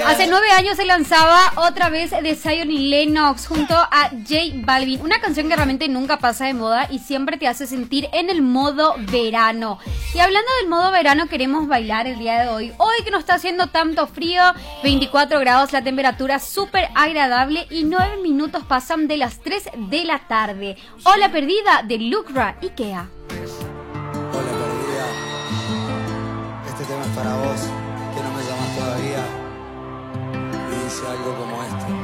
Hace 9 años se lanzaba otra vez de Zion y Lennox junto a J Balvin. Una canción que realmente nunca pasa de moda y siempre te hace sentir en el modo verano. Y hablando del modo verano, queremos bailar el día de hoy. Hoy que no está haciendo tanto frío, 24 grados, la temperatura súper agradable y 9 minutos pasan de las 3 de la tarde. Hola perdida de Lucra Ikea. Hola perdida, este tema es para vos, que no me llamas todavía, y dice algo como esto.